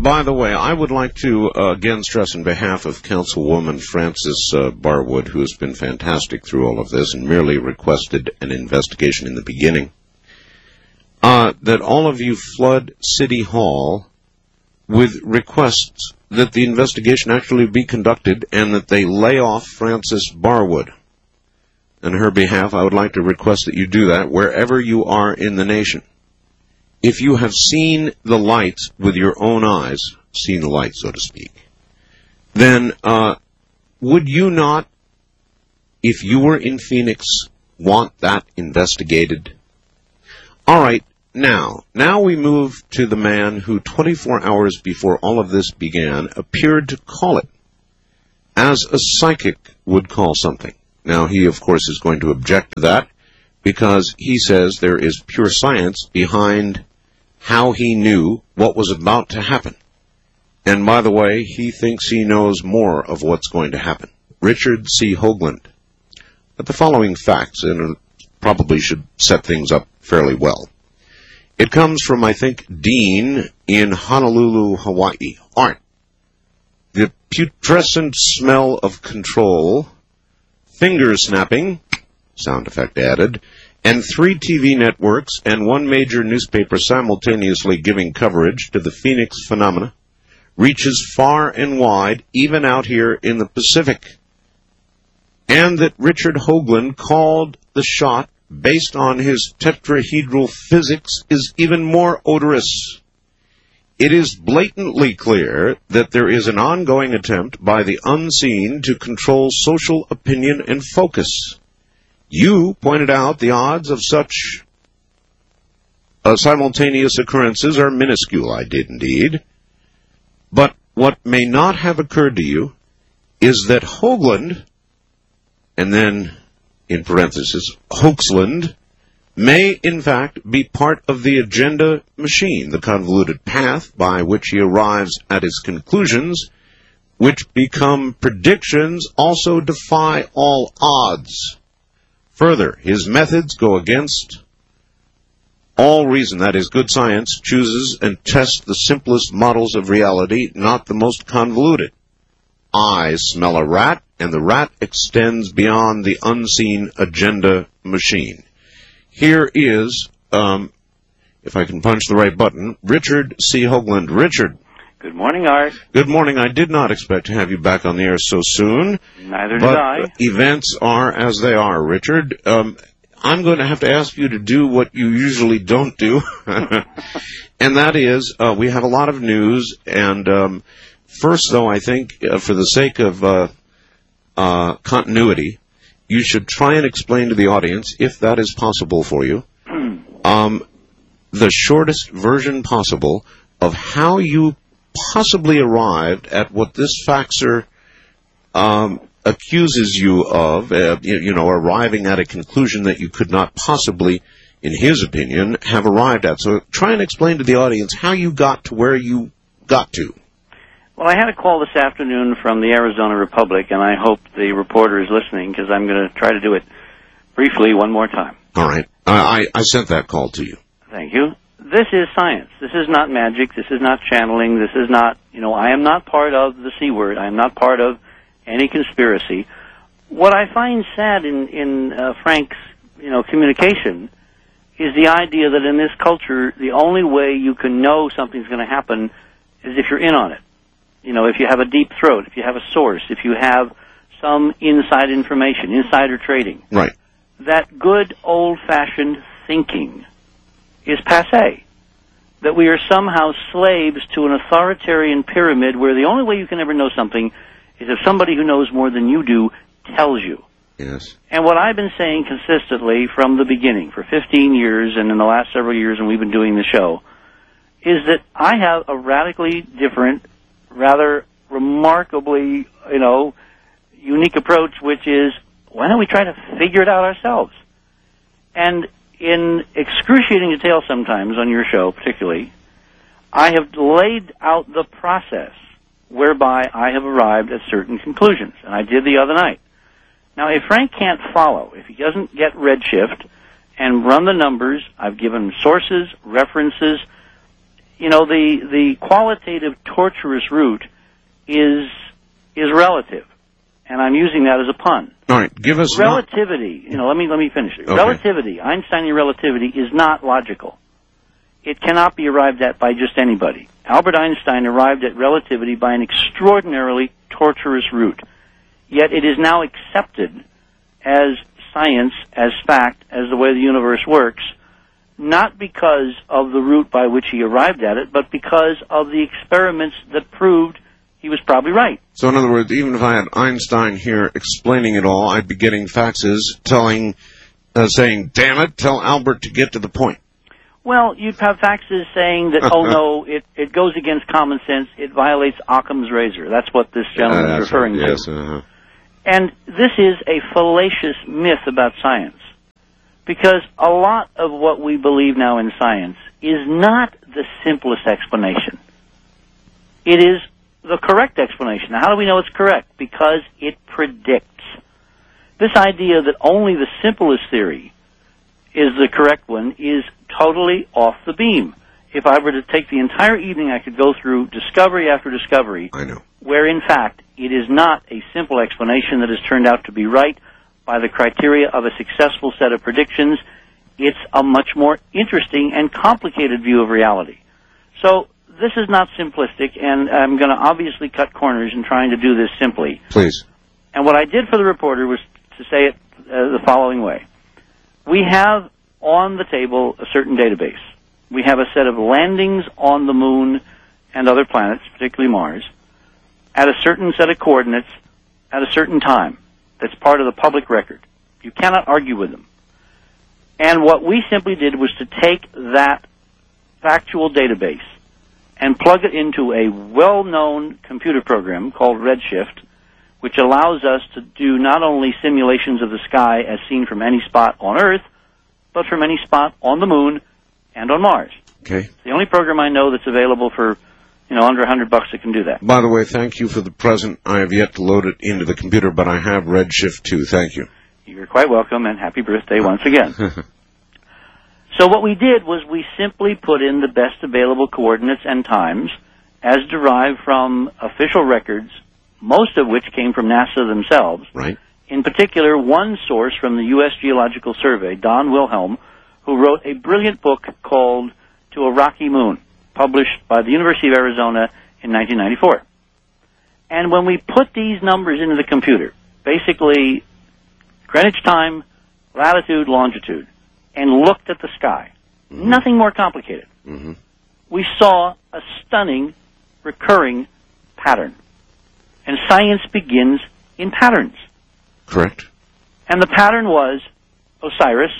by the way, I would like to again stress on behalf of Councilwoman Frances Barwood, who has been fantastic through all of this and merely requested an investigation in the beginning, that all of you flood City Hall with requests that the investigation actually be conducted and that they lay off Frances Barwood. On her behalf, I would like to request that you do that wherever you are in the nation. If you have seen the lights with your own eyes, seen the light, so to speak, then would you not, if you were in Phoenix, want that investigated? All right, now we move to the man who 24 hours before all of this began appeared to call it as a psychic would call something. Now, he, of course, is going to object to that because he says there is pure science behind how he knew what was about to happen. And by the way, he thinks he knows more of what's going to happen. Richard C. Hoagland. But the following facts, and it probably should set things up fairly well. It comes from, I think, Dean in Honolulu, Hawaii. Art. The putrescent smell of control, finger snapping, sound effect added, and 3 TV networks and 1 major newspaper simultaneously giving coverage to the Phoenix phenomena reaches far and wide, even out here in the Pacific. And that Richard Hoagland called the shot based on his tetrahedral physics is even more odorous. It is blatantly clear that there is an ongoing attempt by the unseen to control social opinion and focus. You pointed out the odds of such simultaneous occurrences are minuscule. I did indeed. But what may not have occurred to you is that Hoagland, and then in parenthesis, Hoaxland, may in fact be part of the agenda machine, the convoluted path by which he arrives at his conclusions, which become predictions, also defy all odds. Further, his methods go against all reason. That is, good science chooses and tests the simplest models of reality, not the most convoluted. I smell a rat, and the rat extends beyond the unseen agenda machine. Here is, if I can punch the right button, Richard C. Hoagland. Richard. Good morning, Art. Good morning. I did not expect to have you back on the air so soon. Neither did I. But events are as they are, Richard. I'm going to have to ask you to do what you usually don't do, and that is, we have a lot of news, and first, though, I think, for the sake of continuity, you should try and explain to the audience, if that is possible for you, the shortest version possible of how you possibly arrived at what this faxer accuses you of, arriving at a conclusion that you could not possibly, in his opinion, have arrived at. So try and explain to the audience how you got to where you got to. Well, I had a call this afternoon from the Arizona Republic, and I hope the reporter is listening, because I'm going to try to do it briefly one more time. All right. I sent that call to you. Thank you. This is science. This is not magic. This is not channeling. This is not, I am not part of the C word. I am not part of any conspiracy. What I find sad in Frank's, communication is the idea that in this culture, the only way you can know something's going to happen is if you're in on it. If you have a deep throat, if you have a source, if you have some inside information, insider trading. Right. That good old-fashioned thinking is passé. That we are somehow slaves to an authoritarian pyramid where the only way you can ever know something is if somebody who knows more than you do tells you. Yes. And what I've been saying consistently from the beginning, for 15 years and in the last several years when we've been doing the show, is that I have a radically different, rather remarkably, unique approach, which is, why don't we try to figure it out ourselves? And in excruciating detail sometimes on your show, particularly, I have laid out the process whereby I have arrived at certain conclusions, and I did the other night. Now, if Frank can't follow, if he doesn't get Redshift and run the numbers, I've given sources, references, the qualitative torturous route is relative, and I'm using that as a pun. All right, give us relativity. Let me finish it. Okay. Relativity, Einsteinian relativity, is not logical. It cannot be arrived at by just anybody. Albert Einstein arrived at relativity by an extraordinarily torturous route. Yet it is now accepted as science, as fact, as the way the universe works, not because of the route by which he arrived at it, but because of the experiments that proved he was probably right. So in other words, even if I had Einstein here explaining it all, I'd be getting faxes saying, damn it, tell Albert to get to the point. Well, you'd have faxes saying that, oh no, it goes against common sense, it violates Occam's razor. That's what this gentleman is referring to. Yes, uh-huh. And this is a fallacious myth about science. Because a lot of what we believe now in science is not the simplest explanation. It is the correct explanation. Now, how do we know it's correct? Because it predicts. This idea that only the simplest theory is the correct one is totally off the beam. If I were to take the entire evening, I could go through discovery after discovery, I know, where in fact it is not a simple explanation that has turned out to be right by the criteria of a successful set of predictions. It's a much more interesting and complicated view of reality. So this is not simplistic, and I'm going to obviously cut corners in trying to do this simply. Please. And what I did for the reporter was to say it the following way. We have on the table a certain database. We have a set of landings on the moon and other planets, particularly Mars, at a certain set of coordinates at a certain time. That's part of the public record. You cannot argue with them. And what we simply did was to take that factual database and plug it into a well-known computer program called Redshift, which allows us to do not only simulations of the sky as seen from any spot on Earth, but from any spot on the moon and on Mars. Okay. It's the only program I know that's available for, under $100 that can do that. By the way, thank you for the present. I have yet to load it into the computer, but I have Redshift 2. Thank you. You're quite welcome, and happy birthday once again. So what we did was we simply put in the best available coordinates and times as derived from official records, most of which came from NASA themselves. Right. In particular, one source from the U.S. Geological Survey, Don Wilhelm, who wrote a brilliant book called To a Rocky Moon, published by the University of Arizona in 1994. And when we put these numbers into the computer, basically Greenwich time, latitude, longitude, and looked at the sky, nothing more complicated, we saw a stunning recurring pattern. And science begins in patterns. Correct. And the pattern was Osiris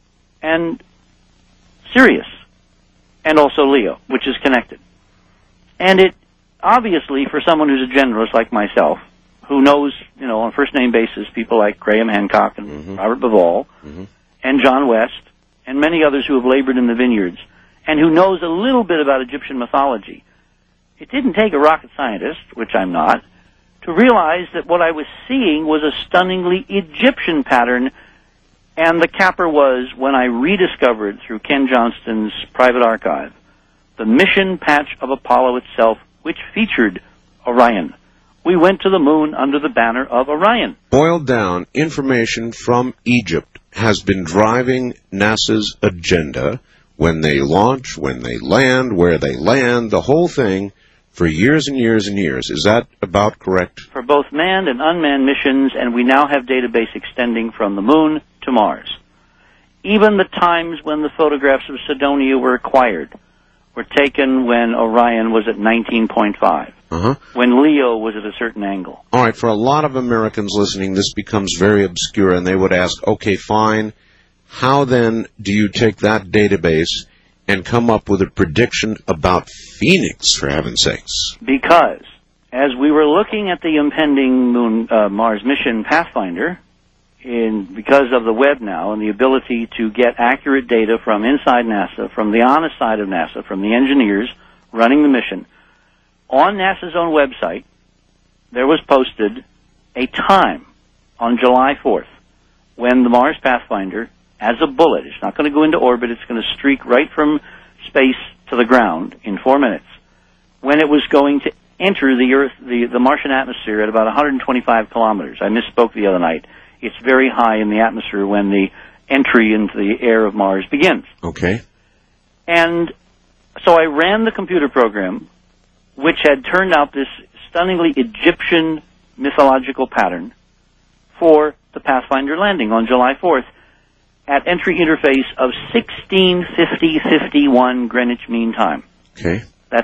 and Sirius, and also Leo, which is connected. And it, obviously, for someone who's a generalist like myself, who knows, on a first-name basis, people like Graham Hancock and Robert Bivol, and John West, and many others who have labored in the vineyards, and who knows a little bit about Egyptian mythology, it didn't take a rocket scientist, which I'm not, to realize that what I was seeing was a stunningly Egyptian pattern. And the capper was when I rediscovered, through Ken Johnston's private archive, the mission patch of Apollo itself, which featured Orion. We went to the moon under the banner of Orion. Boiled down, information from Egypt has been driving NASA's agenda when they launch, when they land, where they land, the whole thing, for years and years and years. Is that about correct? For both manned and unmanned missions, and we now have database extending from the moon to Mars. Even the times when the photographs of Cydonia were acquired were taken when Orion was at 19.5, when Leo was at a certain angle. All right, for a lot of Americans listening, this becomes very obscure, and they would ask, okay, fine, how then do you take that database and come up with a prediction about Phoenix, for heaven's sakes? Because as we were looking at the impending Mars mission Pathfinder, because of the web now and the ability to get accurate data from inside NASA, from the honest side of NASA, from the engineers running the mission, on NASA's own website, there was posted a time on July 4th when the Mars Pathfinder, as a bullet, it's not going to go into orbit, it's going to streak right from space to the ground in 4 minutes when it was going to enter the Earth, the Martian atmosphere at about 125 kilometers. I misspoke the other night. It's very high in the atmosphere when the entry into the air of Mars begins. Okay. And so I ran the computer program, which had turned out this stunningly Egyptian mythological pattern for the Pathfinder landing on July 4th at entry interface of 16:50:51 Greenwich Mean Time. Okay. That's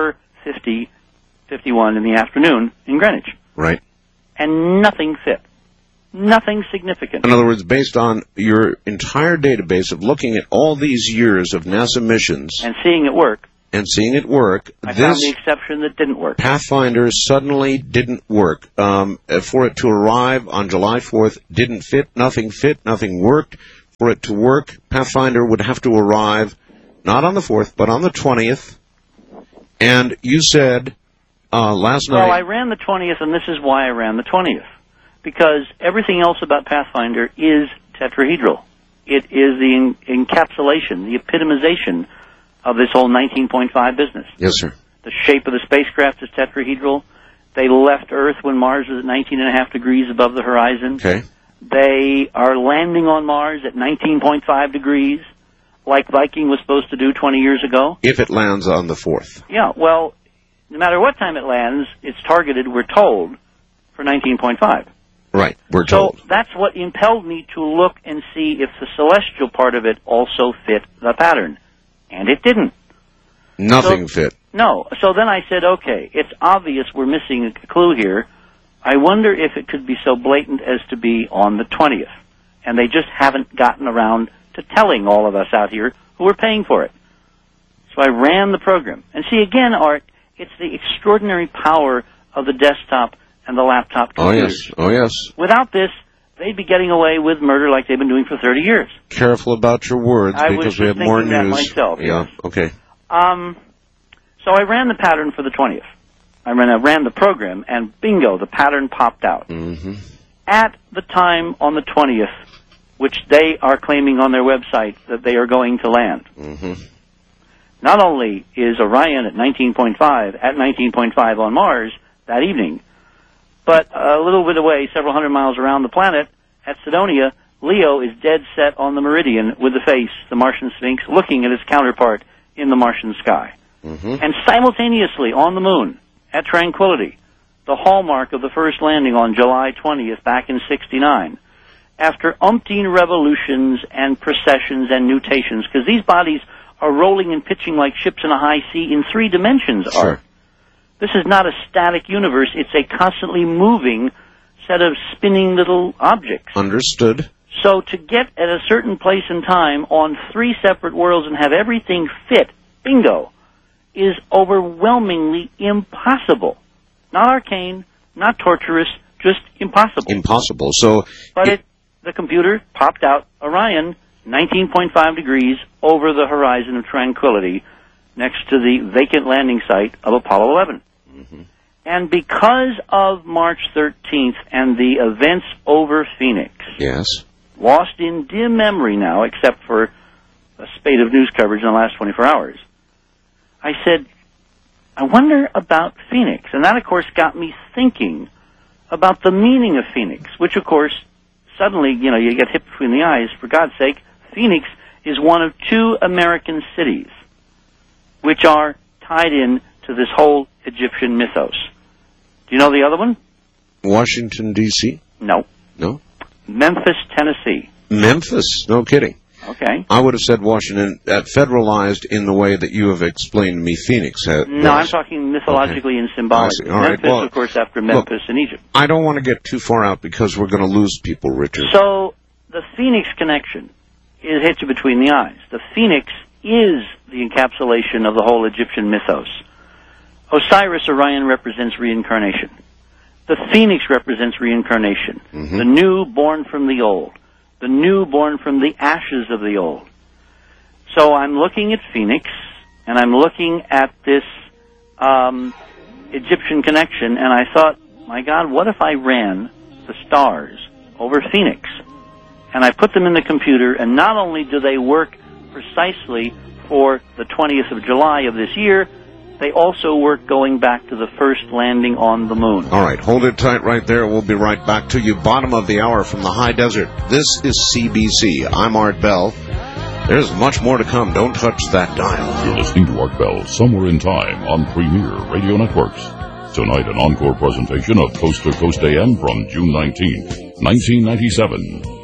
4:50:51 in the afternoon in Greenwich. Right. And nothing fit. Nothing significant. In other words, based on your entire database of looking at all these years of NASA missions And seeing it work, I found the exception that didn't work. Pathfinder suddenly didn't work. For it to arrive on July 4th, didn't fit, nothing worked. For it to work, Pathfinder would have to arrive not on the 4th, but on the 20th. And you said last night... Well, I ran the 20th, and this is why I ran the 20th. Because everything else about Pathfinder is tetrahedral. It is the encapsulation, the epitomization of this whole 19.5 business. Yes, sir. The shape of the spacecraft is tetrahedral. They left Earth when Mars was at 19.5 degrees above the horizon. Okay. They are landing on Mars at 19.5 degrees, like Viking was supposed to do 20 years ago. If it lands on the 4th. Yeah, well, no matter what time it lands, it's targeted, we're told, for 19.5. Right, we're told. So that's what impelled me to look and see if the celestial part of it also fit the pattern. And it didn't. Nothing fit. No. So then I said, okay, it's obvious we're missing a clue here. I wonder if it could be so blatant as to be on the 20th. And they just haven't gotten around to telling all of us out here who are paying for it. So I ran the program. And see, again, Art, it's the extraordinary power of the desktop and the laptop computers. Oh, yes. Without this, they'd be getting away with murder like they've been doing for 30 years. Careful about your words, because we have more news. I was just thinking that myself. Yeah, yes. okay. So I ran the pattern for the 20th. I ran the program, and bingo, the pattern popped out. Mm-hmm. At the time on the 20th, which they are claiming on their website that they are going to land. Mm-hmm. Not only is Orion at 19.5 on Mars that evening, but a little bit away, several hundred miles around the planet, at Cydonia, Leo is dead set on the meridian with the face, the Martian Sphinx, looking at its counterpart in the Martian sky. Mm-hmm. And simultaneously on the moon, at Tranquility, the hallmark of the first landing on July 20th back in '69, after umpteen revolutions and precessions and nutations, because these bodies are rolling and pitching like ships in a high sea in 3 dimensions, Sure. Art. This is not a static universe. It's a constantly moving set of spinning little objects. Understood. So to get at a certain place in time on 3 separate worlds and have everything fit, bingo, is overwhelmingly impossible. Not arcane, not torturous, just impossible. Impossible. So, but the computer popped out Orion, 19.5 degrees over the horizon of Tranquility, next to the vacant landing site of Apollo 11. Mm-hmm. And because of March 13th and the events over Phoenix, yes, lost in dim memory now, except for a spate of news coverage in the last 24 hours, I said, I wonder about Phoenix. And that, of course, got me thinking about the meaning of Phoenix, which, of course, suddenly, you get hit between the eyes. For God's sake, Phoenix is one of 2 American cities which are tied in to this whole Egyptian mythos. Do you know the other one? Washington, D.C.? No. No? Memphis, Tennessee. Memphis? No kidding. Okay. I would have said Washington, federalized in the way that you have explained to me Phoenix. No, I'm talking mythologically and symbolically. All right. Memphis, Well, of course, after Memphis in Egypt. I don't want to get too far out because we're going to lose people, Richard. So the Phoenix connection is hit you between the eyes. The Phoenix is the encapsulation of the whole Egyptian mythos. Osiris, Orion, represents reincarnation. The Phoenix represents reincarnation. Mm-hmm. The new born from the old. The new born from the ashes of the old. So I'm looking at Phoenix, and I'm looking at this Egyptian connection, and I thought, my God, what if I ran the stars over Phoenix? And I put them in the computer, and not only do they work precisely for the 20th of July of this year, they also work going back to the first landing on the moon. All right, hold it tight right there. We'll be right back to you. Bottom of the hour from the high desert. This is CBC. I'm Art Bell. There's much more to come. Don't touch that dial. You're listening to Art Bell, Somewhere in Time on Premier Radio Networks. Tonight, an encore presentation of Coast to Coast AM from June 19th, 1997.